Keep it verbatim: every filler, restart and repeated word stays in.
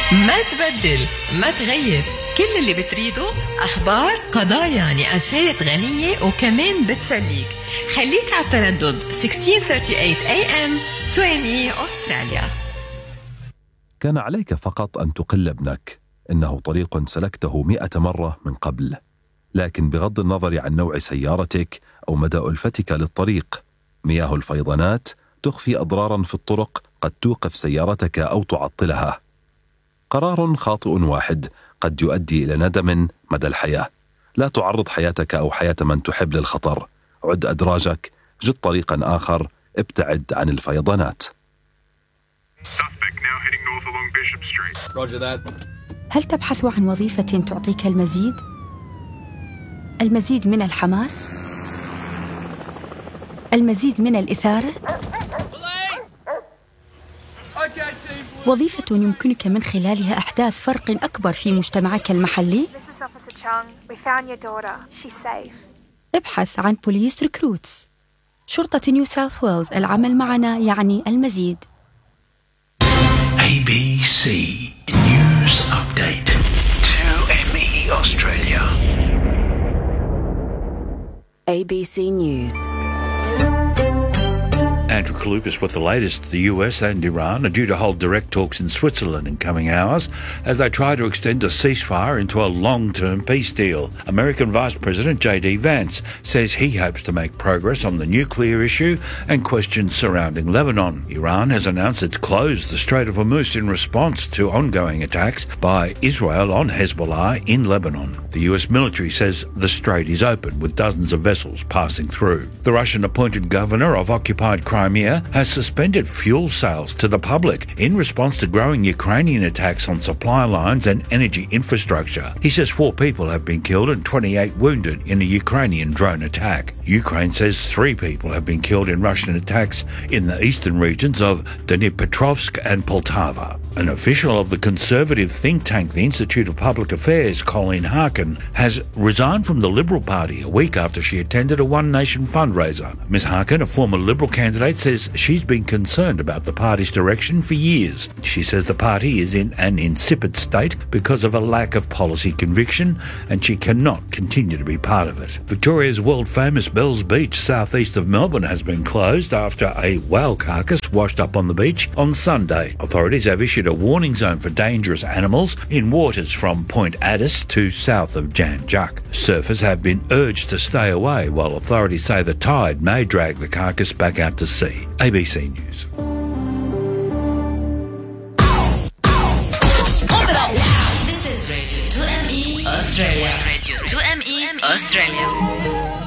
ما تبدل، ما تغير، كل اللي بتريده أخبار، قضايا، نقاشات غنية وكمان بتسليك. خليك على التردد ستة عشر ثلاثين إيه إم تو إم إي أستراليا. كان عليك فقط أن تقل ابنك، إنه طريق سلكته مئة مرة من قبل، لكن بغض النظر عن نوع سيارتك أو مدى ألفتك للطريق، مياه الفيضانات تخفي أضرارا في الطرق قد توقف سيارتك أو تعطلها. قرار خاطئ واحد قد يؤدي إلى ندم مدى الحياة. لا تعرض حياتك أو حياة من تحب للخطر. عد أدراجك، جد طريقا آخر، ابتعد عن الفيضانات. هل تبحث عن وظيفة تعطيك المزيد؟ المزيد من الحماس؟ المزيد من الإثارة؟ وظيفة يمكنك من خلالها إحداث فرق أكبر في مجتمعك المحلي؟ ابحث عن بوليس ريكروتس. شرطة نيو ساوث ويلز، العمل معنا يعني المزيد. A B C News Update to M E Australia. A B C News. Andrew Kalupas with the latest. The U S and Iran are due to hold direct talks in Switzerland in coming hours as they try to extend a ceasefire into a long-term peace deal. American Vice President J D Vance says he hopes to make progress on the nuclear issue and questions surrounding Lebanon. Iran has announced it's closed the Strait of Hormuz in response to ongoing attacks by Israel on Hezbollah in Lebanon. The U S military says the strait is open with dozens of vessels passing through. The Russian-appointed governor of occupied Crimea has suspended fuel sales to the public in response to growing Ukrainian attacks on supply lines and energy infrastructure. He says four people have been killed and twenty-eight wounded in a Ukrainian drone attack. Ukraine says three people have been killed in Russian attacks in the eastern regions of Dnipropetrovsk and Poltava. An official of the conservative think tank, the Institute of Public Affairs, Colleen Harkin, has resigned from the Liberal Party a week after she attended a One Nation fundraiser. Miz Harkin, a former Liberal candidate, says she's been concerned about the party's direction for years. She says the party is in an insipid state because of a lack of policy conviction and she cannot continue to be part of it. Victoria's world-famous Bells Beach, southeast of Melbourne, has been closed after a whale carcass washed up on the beach on Sunday. Authorities have issued a warning zone for dangerous animals in waters from Point Addis to south of Jan Juk. Surfers have been urged to stay away while authorities say the tide may drag the carcass back out to sea. A B C News. This is Radio two M E Australia. Radio two M E Australia.